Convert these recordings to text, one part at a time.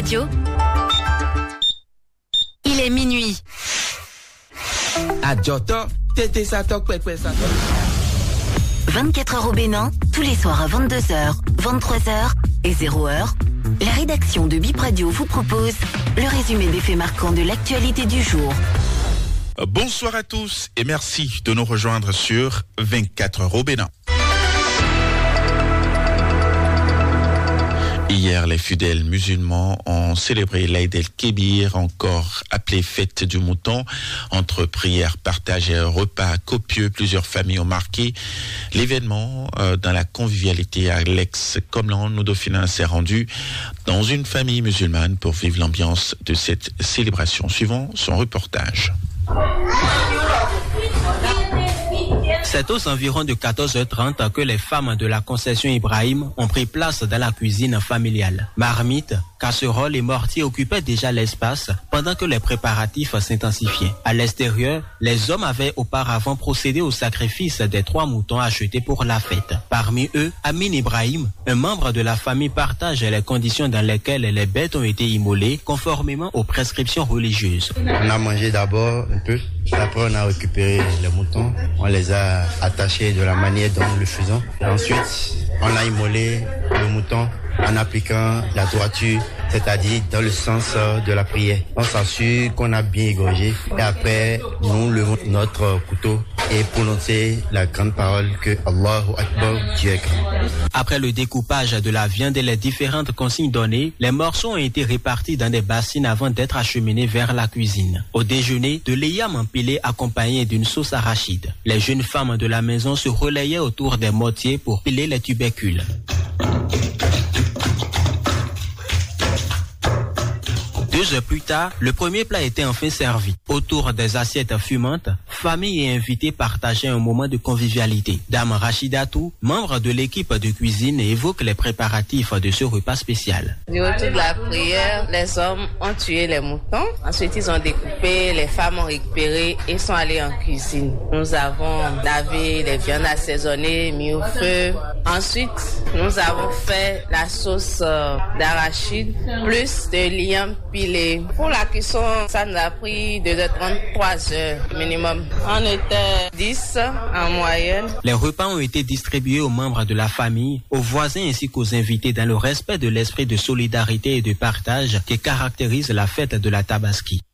Radio. Il est minuit. Adjoto, tété ça toque, pépé ça toque. 24 heures au Bénin, tous les soirs à 22h, 23h et 0h. La rédaction de Bip Radio vous propose le résumé des faits marquants de l'actualité du jour. Bonsoir à tous et merci de nous rejoindre sur 24 heures au Bénin. Hier, les fidèles musulmans ont célébré l'Aïd el-Kébir, encore appelé fête du mouton. Entre prières, partage et repas copieux, plusieurs familles ont marqué l'événement dans la convivialité. Alex Comlan, nous Dauphinins, s'est rendu dans une famille musulmane pour vivre l'ambiance de cette célébration. Suivant son reportage. C'est aux environs de 14h30 que les femmes de la concession Ibrahim ont pris place dans la cuisine familiale. Marmites, casseroles et mortiers occupaient déjà l'espace pendant que les préparatifs s'intensifiaient. À l'extérieur, les hommes avaient auparavant procédé au sacrifice des 3 moutons achetés pour la fête. Parmi eux, Amin Ibrahim, un membre de la famille, partage les conditions dans lesquelles les bêtes ont été immolées conformément aux prescriptions religieuses. On a mangé d'abord un peu, après on a récupéré les moutons, on les a attachés de la manière dont nous le faisons. Et ensuite, on a immolé le mouton en appliquant la droiture, c'est-à-dire dans le sens de la prière. On s'assure qu'on a bien égorgé et après, nous levons notre couteau et prononcer la grande parole que Allahu Akbar, Dieu est grand. Après le découpage de la viande et les différentes consignes données, les morceaux ont été répartis dans des bassines avant d'être acheminés vers la cuisine. Au déjeuner, de l'ayam empilé accompagné d'une sauce arachide. Les jeunes femmes de la maison se relayaient autour des mortiers pour piler les tubercules. 2 heures plus tard, le premier plat était enfin servi. Autour des assiettes fumantes, famille et invités partageaient un moment de convivialité. Dame Rachidatou, membre de l'équipe de cuisine, évoque les préparatifs de ce repas spécial. Du retour de la prière, les hommes ont tué les moutons. Ensuite, ils ont découpé, les femmes ont récupéré et sont allées en cuisine. Nous avons lavé les viandes assaisonnées, mis au feu. Ensuite, nous avons fait la sauce d'arachide, plus de liam pilé. Pour la cuisson, ça nous a pris 2h30, 3h minimum. On était 10 en moyenne. Les repas ont été distribués aux membres de la famille, aux voisins ainsi qu'aux invités dans le respect de l'esprit de solidarité et de partage qui caractérise la fête de la Tabaski.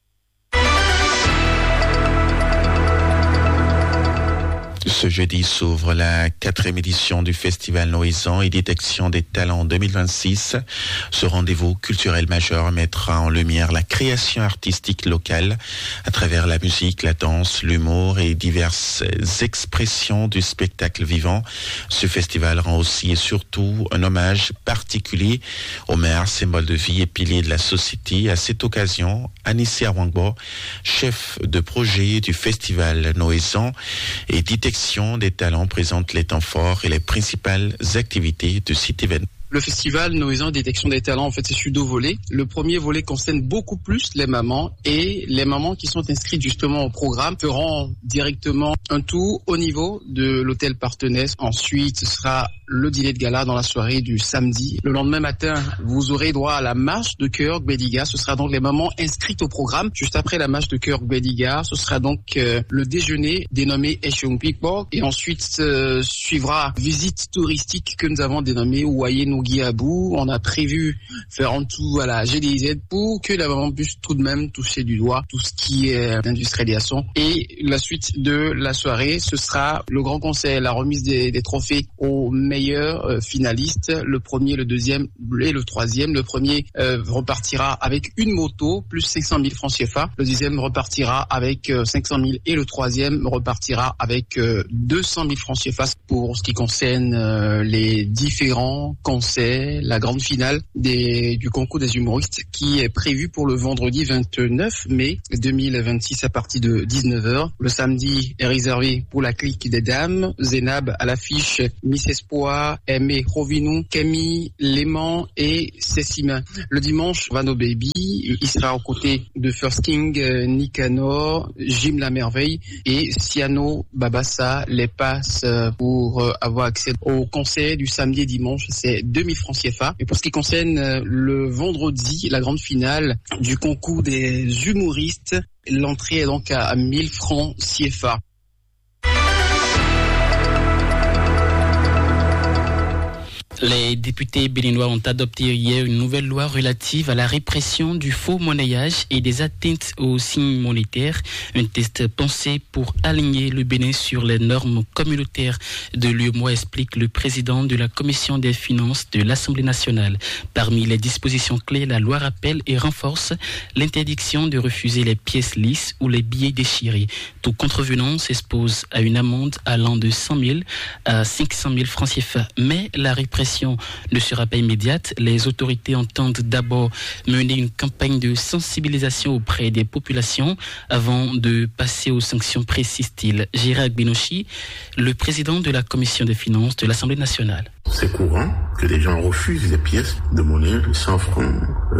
Ce jeudi s'ouvre la 4e édition du Festival Noézan et Détection des Talents 2026. Ce rendez-vous culturel majeur mettra en lumière la création artistique locale à travers la musique, la danse, l'humour et diverses expressions du spectacle vivant. Ce festival rend aussi et surtout un hommage particulier aux mères, symbole de vie et piliers de la société. À cette occasion, Anissé Awangbo, chef de projet du Festival Noézan et Détection des Talents, présente les temps forts et les principales activités de cet événement. Le festival Noézan Détection des Talents, en fait, c'est sur 2 volets. Le premier volet concerne beaucoup plus les mamans et les mamans qui sont inscrites justement au programme feront directement un tour au niveau de l'hôtel partenaire. Ensuite, ce sera le dîner de gala dans la soirée du samedi. Le lendemain matin, vous aurez droit à la marche de cœur Gbediga. Ce sera donc les mamans inscrites au programme. Juste après la marche de cœur Gbediga, ce sera donc le déjeuner dénommé Eshung Pikbok. Et ensuite, suivra visite touristique que nous avons dénommée Ouayen Guiabou. On a prévu faire un tour à la GDZ pour que la maman puisse tout de même toucher du doigt tout ce qui est industrialisation. Et la suite de la soirée, ce sera le grand concert, la remise des trophées aux meilleurs finalistes. Le premier, le deuxième et le troisième. Le premier repartira avec une moto plus 500 000 francs CFA. Le deuxième repartira avec 500 000 et le troisième repartira avec 200 000 francs CFA. Pour ce qui concerne les différents concerts, la grande finale du concours des humoristes qui est prévue pour le vendredi 29 mai 2026 à partir de 19h. Le samedi est réservé pour la clique des dames. Zénab à l'affiche, Miss Espoir, Aimé Rovinou, Camille Léman et Cécima. Le dimanche, Vano Baby, il sera aux côtés de First King, Nicanor, Jim la Merveille et Siano Babassa. Les passes pour avoir accès au concert du samedi et dimanche, c'est 2 2000 francs CFA. Et pour ce qui concerne le vendredi, la grande finale du concours des humoristes, l'entrée est donc à 1000 francs CFA. Les députés béninois ont adopté hier une nouvelle loi relative à la répression du faux monnayage et des atteintes aux signes monétaires. Un test pensé pour aligner le Bénin sur les normes communautaires de l'UEMOA, explique le président de la Commission des finances de l'Assemblée nationale. Parmi les dispositions clés, la loi rappelle et renforce l'interdiction de refuser les pièces lisses ou les billets déchirés. Tout contrevenant s'expose à une amende allant de 100 000 à 500 000 francs CFA. Mais la répression ne sera pas immédiate. Les autorités entendent d'abord mener une campagne de sensibilisation auprès des populations avant de passer aux sanctions, précise-t-il. Gérard Binochi, le président de la Commission des finances de l'Assemblée nationale. C'est courant que les gens refusent des pièces de monnaie, 100 francs,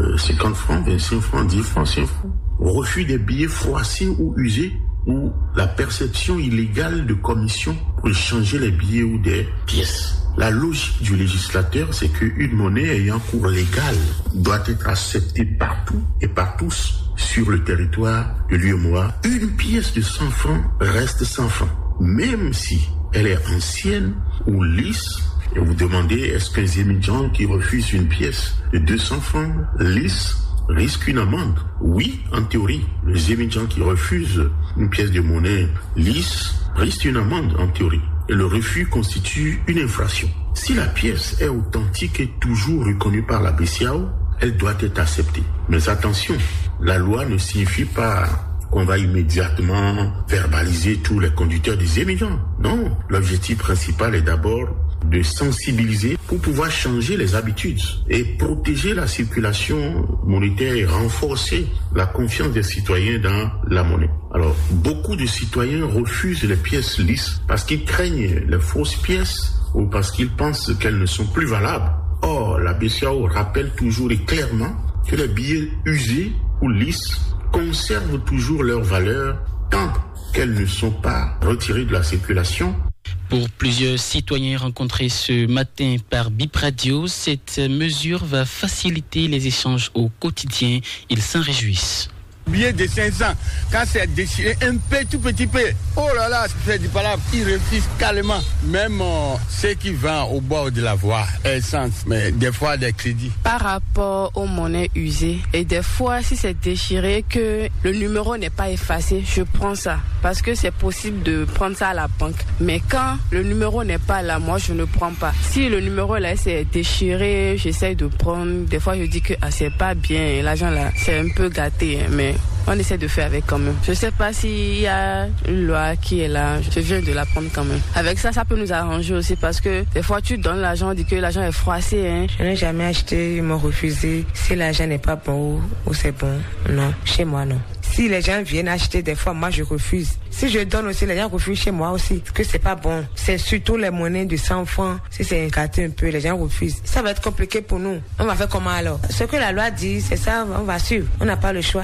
50 francs, 25 francs, 10 francs, 5 francs. On refuse des billets froissés ou usés, ou la perception illégale de commission pour échanger les billets ou des pièces. La logique du législateur, c'est qu'une monnaie ayant cours légal doit être acceptée partout et par tous sur le territoire de l'UEMOA. Une pièce de 100 francs reste 100 francs, même si elle est ancienne ou lisse. Et vous demandez, est-ce qu'un émigrant qui refuse une pièce de 200 francs lisse risque une amende? Oui, en théorie. Les émigrants qui refusent une pièce de monnaie lisse risquent une amende, en théorie. Et le refus constitue une infraction. Si la pièce est authentique et toujours reconnue par la BCEAO, elle doit être acceptée. Mais attention, la loi ne signifie pas qu'on va immédiatement verbaliser tous les conducteurs des émigrants. Non, l'objectif principal est d'abord de sensibiliser pour pouvoir changer les habitudes et protéger la circulation monétaire et renforcer la confiance des citoyens dans la monnaie. Alors, beaucoup de citoyens refusent les pièces lisses parce qu'ils craignent les fausses pièces ou parce qu'ils pensent qu'elles ne sont plus valables. Or, la BCEAO rappelle toujours et clairement que les billets usés ou lisses conservent toujours leur valeur tant qu'elles ne sont pas retirées de la circulation. Pour plusieurs citoyens rencontrés ce matin par Bip Radio, cette mesure va faciliter les échanges au quotidien. Ils s'en réjouissent. Billet de 500, quand c'est déchiré un peu, tout petit peu, oh là là, c'est du palabre, ils refusent carrément. Même ceux qui vendent au bord de la voie, essence, mais des fois des crédits. Par rapport aux monnaies usées, et des fois, si c'est déchiré, que le numéro n'est pas effacé, je prends ça. Parce que c'est possible de prendre ça à la banque. Mais quand le numéro n'est pas là, moi, je ne prends pas. Si le numéro là, c'est déchiré, j'essaie de prendre. Des fois, je dis que c'est pas bien, l'argent là, c'est un peu gâté, mais on essaie de faire avec quand même. Je sais pas s'il y a une loi qui est là, je viens de la prendre quand même. Avec ça, ça peut nous arranger aussi parce que des fois tu donnes l'argent, on dit que l'argent est froissé. Hein. Je n'ai jamais acheté, ils m'ont refusé. Si l'argent n'est pas bon ou c'est bon, non. Chez moi, non. Si les gens viennent acheter, des fois, moi je refuse. Si je donne aussi, les gens refusent chez moi aussi. Parce que c'est pas bon. C'est surtout les monnaies de 100 francs. Si c'est gâté un peu, les gens refusent. Ça va être compliqué pour nous. On va faire comment alors? Ce que la loi dit, c'est ça, on va suivre. On n'a pas le choix.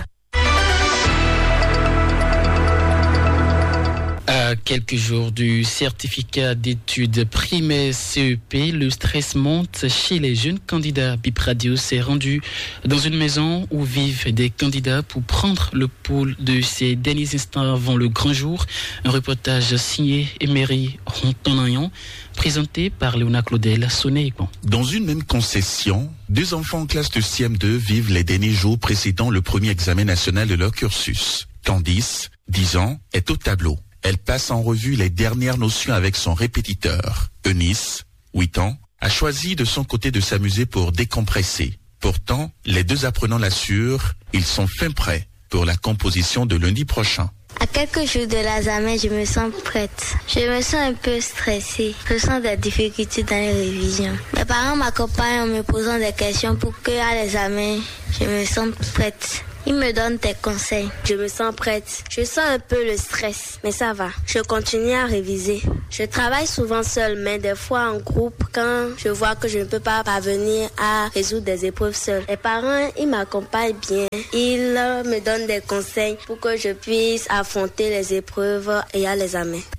À quelques jours du certificat d'études primaires CEP, le stress monte chez les jeunes candidats. Bip Radio s'est rendu dans une maison où vivent des candidats pour prendre le pouls de ces derniers instants avant le grand jour. Un reportage signé Emery Rontonayon, présenté par Léona Claudel Sonéipan. Dans une même concession, 2 enfants en classe de CM2 vivent les derniers jours précédant le premier examen national de leur cursus. Candice, 10 ans, est au tableau. Elle passe en revue les dernières notions avec son répétiteur. Eunice, 8 ans, a choisi de son côté de s'amuser pour décompresser. Pourtant, les 2 apprenants l'assurent, ils sont fin prêts pour la composition de lundi prochain. À quelques jours de l'examen, je me sens prête. Je me sens un peu stressée. Je sens des difficultés dans les révisions. Mes parents m'accompagnent en me posant des questions pour qu'à l'examen, je me sente prête. Ils me donnent des conseils. Je me sens prête. Je sens un peu le stress, mais ça va. Je continue à réviser. Je travaille souvent seule, mais des fois en groupe, quand je vois que je ne peux pas parvenir à résoudre des épreuves seule. Les parents, ils m'accompagnent bien. Ils me donnent des conseils pour que je puisse affronter les épreuves et à l'examen.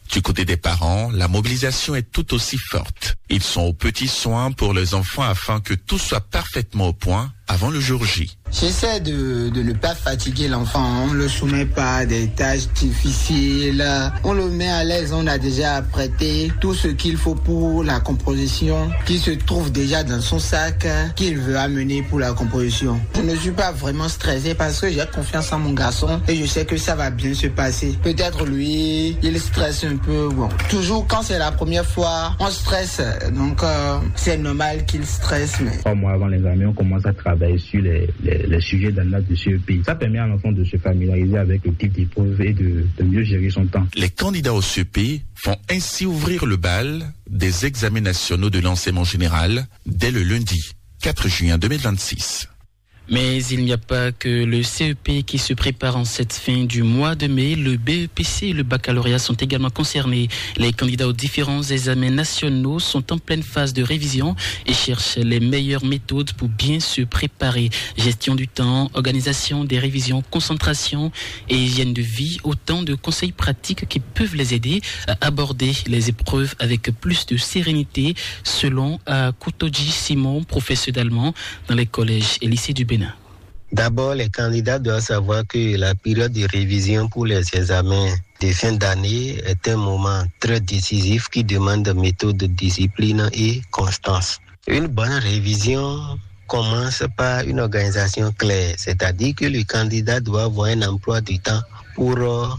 Du côté des parents, la mobilisation est tout aussi forte. Ils sont aux petits soins pour les enfants afin que tout soit parfaitement au point avant le jour J. J'essaie de ne pas fatiguer l'enfant. On ne le soumet pas à des tâches difficiles. On le met à l'aise. On a déjà apprêté tout ce qu'il faut pour la composition qui se trouve déjà dans son sac qu'il veut amener pour la composition. Je ne suis pas vraiment stressé parce que j'ai confiance en mon garçon et je sais que ça va bien se passer. Peut-être lui, il stresse un peu. Bon, toujours quand c'est la première fois, on stresse. Donc c'est normal qu'il stresse. Mais 3 mois avant l'examen, on commence à travailler sur les sujets dans la de CEP. Ça permet à l'enfant de se familiariser avec le type d'épreuve et de mieux gérer son temps. Les candidats au CEP vont ainsi ouvrir le bal des examens nationaux de l'enseignement général dès le lundi 4 juin 2026. Mais il n'y a pas que le CEP qui se prépare en cette fin du mois de mai. Le BEPC et le baccalauréat sont également concernés. Les candidats aux différents examens nationaux sont en pleine phase de révision et cherchent les meilleures méthodes pour bien se préparer. Gestion du temps, organisation des révisions, concentration et hygiène de vie, autant de conseils pratiques qui peuvent les aider à aborder les épreuves avec plus de sérénité, selon Koutoji Simon, professeur d'allemand dans les collèges et lycées du Bénin. D'abord, les candidats doivent savoir que la période de révision pour les examens de fin d'année est un moment très décisif qui demande méthode, discipline et constance. Une bonne révision commence par une organisation claire, c'est-à-dire que le candidat doit avoir un emploi du temps pour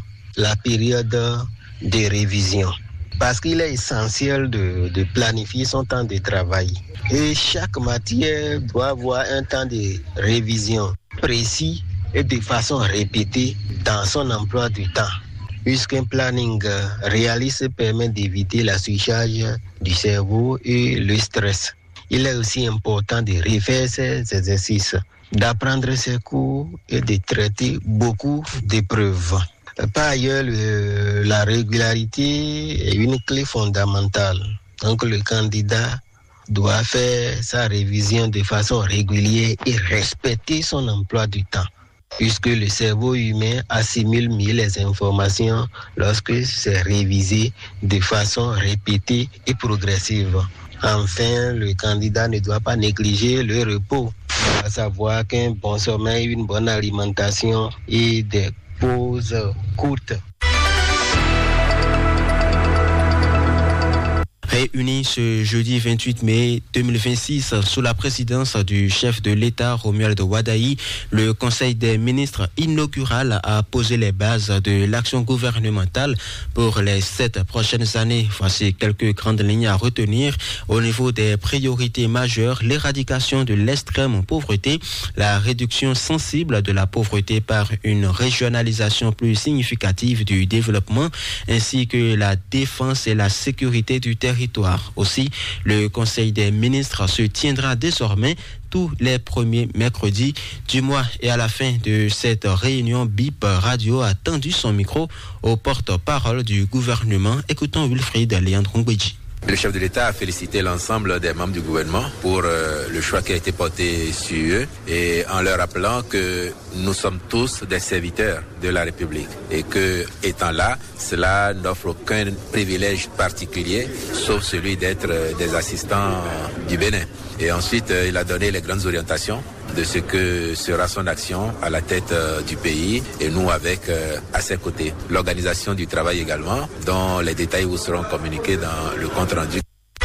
la période de révision. Parce qu'il est essentiel de planifier son temps de travail. Et chaque matière doit avoir un temps de révision précis et de façon répétée dans son emploi du temps. Puisqu'un planning réaliste permet d'éviter la surcharge du cerveau et le stress. Il est aussi important de refaire ces exercices, d'apprendre ses cours et de traiter beaucoup d'épreuves. Par ailleurs, la régularité est une clé fondamentale. Donc le candidat doit faire sa révision de façon régulière et respecter son emploi du temps, puisque le cerveau humain assimile mieux les informations lorsque c'est révisé de façon répétée et progressive. Enfin, le candidat ne doit pas négliger le repos, à savoir qu'un bon sommeil, une bonne alimentation et des pauses courtes. Réunis ce jeudi 28 mai 2026 sous la présidence du chef de l'État Romuald Wadaï, le Conseil des ministres inaugural a posé les bases de l'action gouvernementale pour les 7 prochaines années. Voici quelques grandes lignes à retenir. Au niveau des priorités majeures, l'éradication de l'extrême pauvreté, la réduction sensible de la pauvreté par une régionalisation plus significative du développement, ainsi que la défense et la sécurité du territoire. Aussi, le Conseil des ministres se tiendra désormais tous les premiers mercredis du mois. Et à la fin de cette réunion, BIP Radio a tendu son micro au porte-parole du gouvernement. Écoutons Wilfried Léandre-Ngweji. Le chef de l'État a félicité l'ensemble des membres du gouvernement pour le choix qui a été porté sur eux et en leur rappelant que nous sommes tous des serviteurs de la République et que, étant là, cela n'offre aucun privilège particulier sauf celui d'être des assistants du Bénin. Et ensuite, il a donné les grandes orientations de ce que sera son action à la tête du pays et nous avec à ses côtés. L'organisation du travail également, dont les détails vous seront communiqués dans le compte rendu.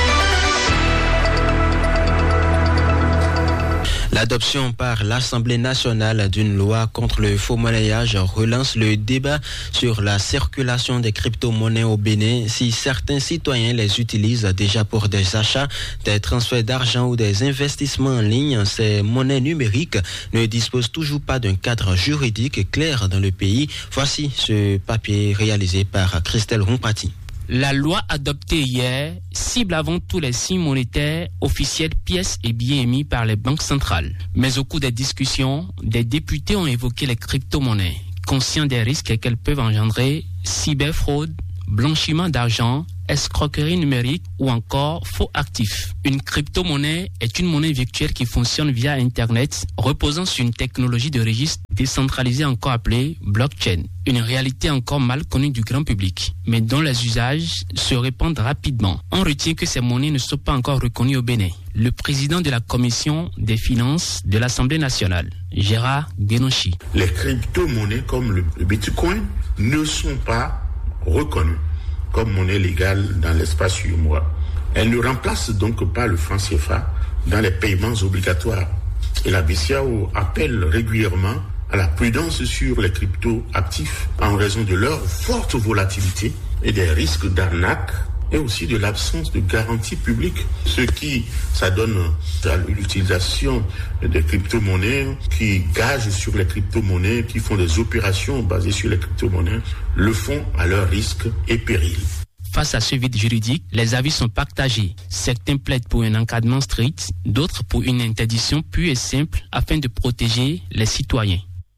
L'adoption par l'Assemblée nationale d'une loi contre le faux-monnayage relance le débat sur la circulation des crypto-monnaies au Bénin. Si certains citoyens les utilisent déjà pour des achats, des transferts d'argent ou des investissements en ligne, ces monnaies numériques ne disposent toujours pas d'un cadre juridique clair dans le pays. Voici ce papier réalisé par Christelle Rompati. La loi adoptée hier cible avant tout les signes monétaires officiels, pièces et billets émis par les banques centrales. Mais au cours des discussions, des députés ont évoqué les crypto-monnaies, conscients des risques qu'elles peuvent engendrer, cyberfraude, blanchiment d'argent, escroquerie numérique ou encore faux actifs. Une crypto-monnaie est une monnaie virtuelle qui fonctionne via Internet, reposant sur une technologie de registre décentralisée encore appelée blockchain. Une réalité encore mal connue du grand public, mais dont les usages se répandent rapidement. On retient que ces monnaies ne sont pas encore reconnues au Bénin. Le président de la Commission des finances de l'Assemblée nationale, Gérard Guénonchi. Les crypto-monnaies comme le Bitcoin ne sont pas reconnues comme monnaie légale dans l'espace UEMOA. Elles ne remplacent donc pas le franc CFA dans les paiements obligatoires. Et la BCEAO appelle régulièrement à la prudence sur les crypto-actifs en raison de leur forte volatilité et des risques d'arnaque et aussi de l'absence de garantie publique. Ce qui s'adonne à l'utilisation des crypto-monnaies, qui gagent sur les crypto-monnaies, qui font des opérations basées sur les crypto-monnaies, le font à leur risque et péril. Face à ce vide juridique, les avis sont partagés. Certains plaident pour un encadrement strict, d'autres pour une interdiction pure et simple afin de protéger les citoyens.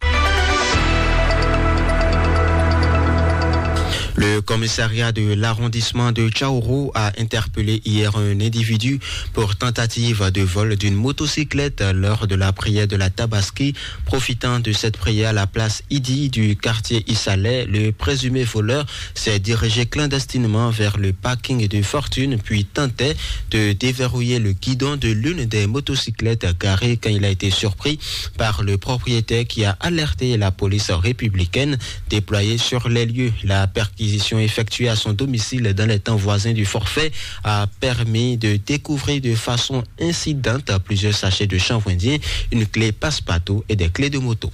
Le commissariat de l'arrondissement de Tchaourou a interpellé hier un individu pour tentative de vol d'une motocyclette lors de la prière de la Tabaski. Profitant de cette prière à la place Idi du quartier Issalais, le présumé voleur s'est dirigé clandestinement vers le parking de Fortune puis tentait de déverrouiller le guidon de l'une des motocyclettes garées quand il a été surpris par le propriétaire qui a alerté la police républicaine déployée sur les lieux. La perquisition effectuée à son domicile dans les temps voisins du forfait a permis de découvrir de façon incidente plusieurs sachets de chanvre indien, une clé passe-partout et des clés de moto.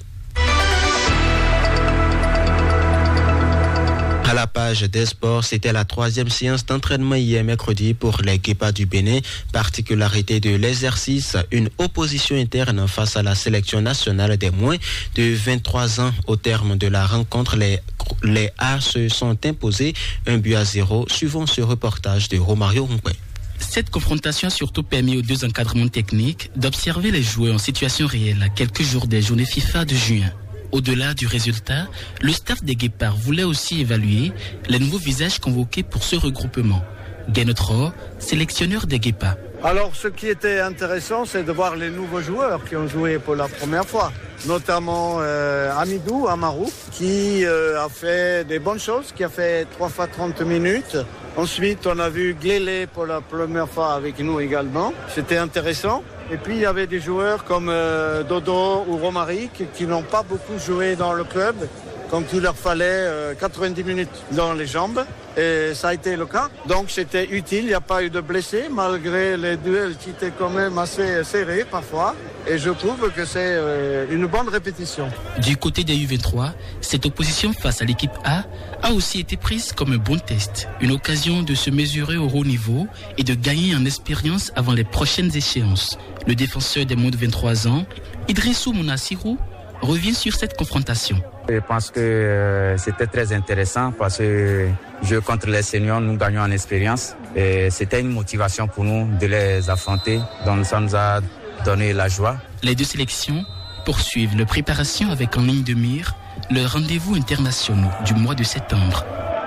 À la page des sports, c'était la 3e séance d'entraînement hier mercredi pour les Guépas du Bénin. Particularité de l'exercice, une opposition interne face à la sélection nationale des moins de 23 ans. Au terme de la rencontre, les A se sont imposés 1-0, suivant ce reportage de Romario Roumpoué. Cette confrontation a surtout permis aux deux encadrements techniques d'observer les joueurs en situation réelle à quelques jours des journées FIFA de juin. Au-delà du résultat, le staff des Guépards voulait aussi évaluer les nouveaux visages convoqués pour ce regroupement. Guénotro, sélectionneur des Guépards. Alors, ce qui était intéressant, c'est de voir les nouveaux joueurs qui ont joué pour la première fois. Notamment Amidou Amarou, qui a fait des bonnes choses, qui a fait 3 fois 30 minutes. Ensuite, on a vu Glélé pour la première fois avec nous également. C'était intéressant. Et puis, il y avait des joueurs comme Dodo ou Romaric qui n'ont pas beaucoup joué dans le club, comme il leur fallait 90 minutes dans les jambes. Et ça a été le cas. Donc, c'était utile. Il n'y a pas eu de blessés, malgré les duels qui étaient quand même assez serrés parfois. Et je trouve que c'est une bonne répétition. Du côté des U23, cette opposition face à l'équipe A a aussi été prise comme un bon test. Une occasion de se mesurer au haut niveau et de gagner en expérience avant les prochaines échéances. Le défenseur des moins de 23 ans, Idrissou Mounassirou, revient sur cette confrontation. Je pense que c'était très intéressant parce que jeu contre les seniors, nous gagnons en expérience. Et c'était une motivation pour nous de les affronter. Donc ça nous a donné la joie. Les deux sélections poursuivent leur préparation avec en ligne de mire leurs rendez-vous internationaux du mois de septembre.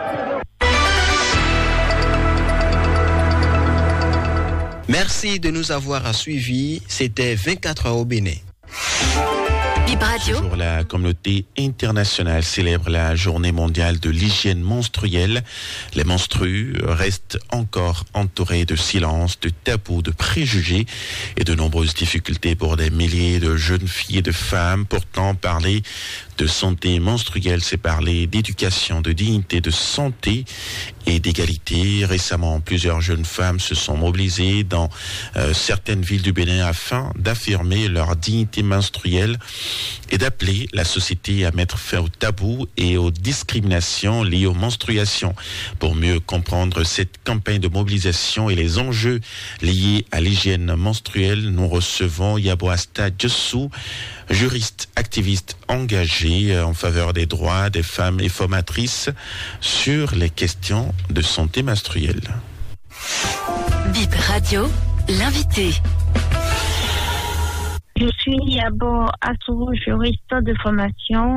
Merci de nous avoir suivis. C'était 24 heures au Bénin. Ce jour, la communauté internationale célèbre la journée mondiale de l'hygiène menstruelle. Les menstrues restent encore entourés de silence, de tabous, de préjugés et de nombreuses difficultés pour des milliers de jeunes filles et de femmes. Pourtant, parler de santé menstruelle, c'est parler d'éducation, de dignité, de santé et d'égalité. Récemment, plusieurs jeunes femmes se sont mobilisées dans certaines villes du Bénin afin d'affirmer leur dignité menstruelle et d'appeler la société à mettre fin aux tabous et aux discriminations liées aux menstruations. Pour mieux comprendre cette campagne de mobilisation et les enjeux liés à l'hygiène menstruelle, nous recevons Yaboasta Djossou, juriste, activiste engagé en faveur des droits des femmes et formatrice sur les questions de santé menstruelle. Bip Radio, l'invité. Je suis Yabo Assourou, juriste de formation.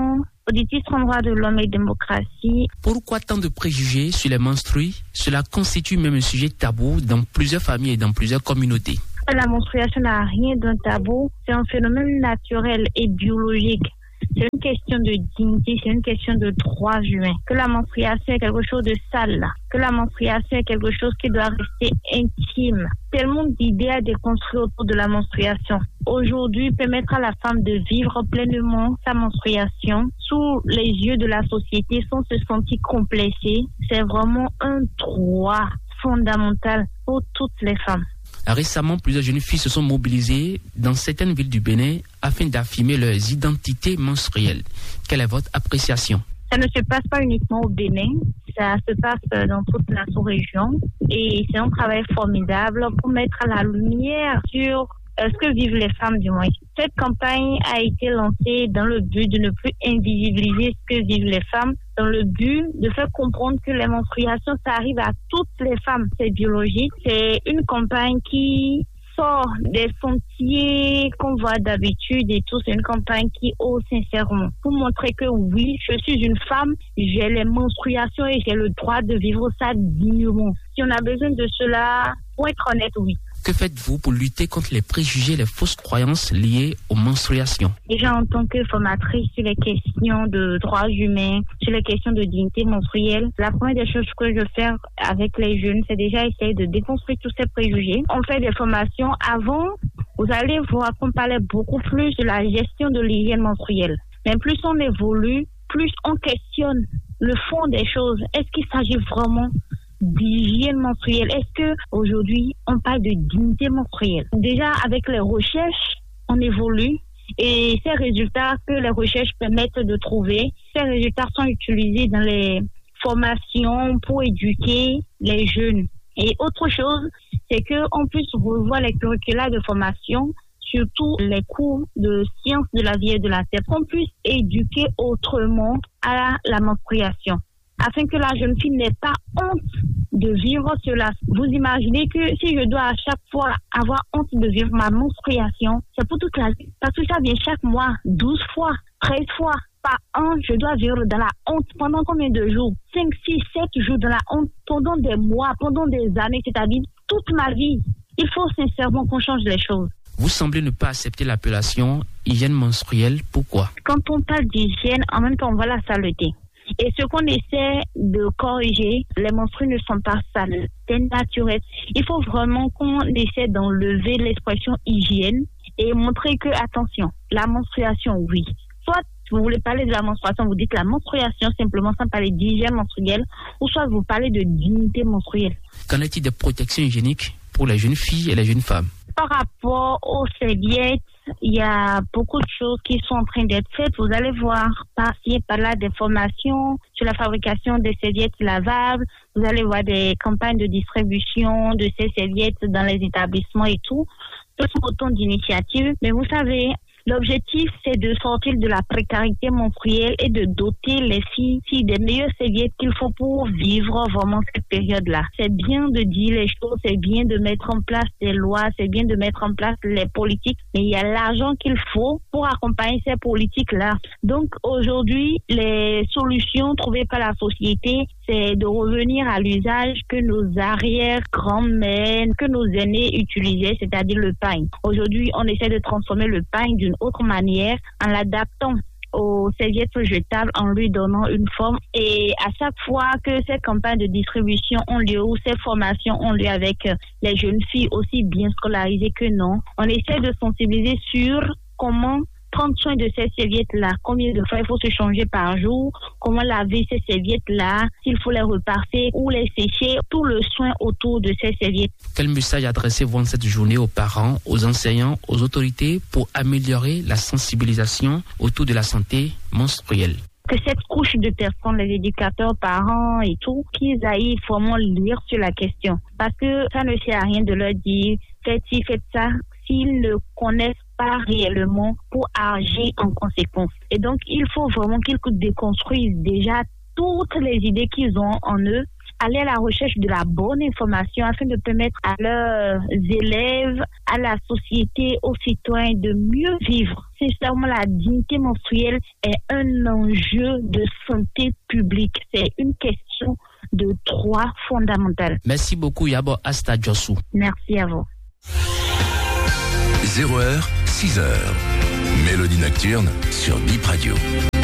Auditrice en droit de l'homme et démocratie. Pourquoi tant de préjugés sur les menstrues? Cela constitue même un sujet tabou dans plusieurs familles et dans plusieurs communautés. La menstruation n'a rien d'un tabou, c'est un phénomène naturel et biologique. C'est une question de dignité, c'est une question de droits humains. Que la menstruation est quelque chose de sale, que la menstruation est quelque chose qui doit rester intime. Tellement d'idées à déconstruire autour de la menstruation. Aujourd'hui, permettre à la femme de vivre pleinement sa menstruation sous les yeux de la société sans se sentir complexée, c'est vraiment un droit fondamental pour toutes les femmes. Récemment, plusieurs jeunes filles se sont mobilisées dans certaines villes du Bénin afin d'affirmer leurs identités menstruelles. Quelle est votre appréciation? Ça ne se passe pas uniquement au Bénin, ça se passe dans toute la sous-région et c'est un travail formidable pour mettre la lumière sur ce que vivent les femmes du moins. Cette campagne a été lancée dans le but de ne plus invisibiliser ce que vivent les femmes, dans le but de faire comprendre que les menstruations, ça arrive à toutes les femmes. C'est biologique. C'est une campagne qui sort des sentiers qu'on voit d'habitude et tout. C'est une campagne qui ose sincèrement pour montrer que oui, je suis une femme, j'ai les menstruations et j'ai le droit de vivre ça dignement. Si on a besoin de cela, pour être honnête, oui. Que faites-vous pour lutter contre les préjugés et les fausses croyances liées aux menstruations? Déjà en tant que formatrice sur les questions de droits humains, sur les questions de dignité menstruelle, la première des choses que je fais avec les jeunes, c'est déjà essayer de déconstruire tous ces préjugés. On fait des formations. Avant, vous allez voir qu'on parlait beaucoup plus de la gestion de l'hygiène menstruelle. Mais plus on évolue, plus on questionne le fond des choses. Est-ce qu'il s'agit vraiment d'hygiène menstruelle? Est-ce que aujourd'hui on parle de dignité menstruelle? Déjà avec les recherches, on évolue et ces résultats que les recherches permettent de trouver, ces résultats sont utilisés dans les formations pour éduquer les jeunes. Et autre chose, c'est qu'on puisse revoir les curricula de formation, surtout les cours de sciences de la vie et de la terre, qu'on puisse éduquer autrement à la menstruation, afin que la jeune fille n'ait pas honte de vivre cela. Vous imaginez que si je dois à chaque fois avoir honte de vivre ma menstruation, c'est pour toute la vie. Parce que ça vient chaque mois, 12 fois, 13 fois par an, je dois vivre dans la honte pendant combien de jours? 5, 6, 7 jours dans la honte pendant des mois, pendant des années, c'est-à-dire toute ma vie. Il faut sincèrement qu'on change les choses. Vous semblez ne pas accepter l'appellation hygiène menstruelle. Pourquoi? Quand on parle d'hygiène, en même temps, on voit la saleté. Et ce qu'on essaie de corriger, les menstrues ne sont pas sales, c'est naturel. Il faut vraiment qu'on essaie d'enlever l'expression hygiène et montrer que, attention, la menstruation, oui. Soit vous voulez parler de la menstruation, vous dites la menstruation simplement sans parler d'hygiène menstruelle, ou soit vous parlez de dignité menstruelle. Qu'en est-il des protections hygiéniques pour les jeunes filles et les jeunes femmes? Par rapport aux serviettes, il y a beaucoup de choses qui sont en train d'être faites. Vous allez voir par-ci et par-là des formations sur la fabrication des serviettes lavables. Vous allez voir des campagnes de distribution de ces serviettes dans les établissements et tout. Ce sont autant d'initiatives. Mais vous savez, l'objectif, c'est de sortir de la précarité menstruelle et de doter les filles des meilleures serviettes qu'il faut pour vivre vraiment cette période-là. C'est bien de dire les choses, c'est bien de mettre en place des lois, c'est bien de mettre en place les politiques, mais il y a l'argent qu'il faut pour accompagner ces politiques-là. Donc aujourd'hui, les solutions trouvées par la société, c'est de revenir à l'usage que nos arrière-grands-mères, que nos aînés utilisaient, c'est-à-dire le pain. Aujourd'hui, on essaie de transformer le pain d'une autre manière en l'adaptant aux serviettes jetables, en lui donnant une forme. Et à chaque fois que ces campagnes de distribution ont lieu ou ces formations ont lieu avec les jeunes filles aussi bien scolarisées que non, on essaie de sensibiliser sur comment prendre soin de ces serviettes-là, combien de fois il faut se changer par jour, comment laver ces serviettes-là, s'il faut les repasser ou les sécher, tout le soin autour de ces serviettes. Quel message adressez-vous en cette journée aux parents, aux enseignants, aux autorités pour améliorer la sensibilisation autour de la santé menstruelle? Que cette couche de personnes, les éducateurs, parents et tout, qu'ils aillent vraiment lire sur la question. Parce que ça ne sert à rien de leur dire faites ci, faites ça, s'ils ne connaissent pas réellement pour agir en conséquence. Et donc, il faut vraiment qu'ils déconstruisent déjà toutes les idées qu'ils ont en eux aller à la recherche de la bonne information afin de permettre à leurs élèves, à la société, aux citoyens de mieux vivre. Sincèrement, la dignité menstruelle est un enjeu de santé publique. C'est une question de droit fondamental. Merci beaucoup, Yabo Asta Djossou. Merci à vous. 0h, 6h. Mélodie nocturne sur Bip Radio.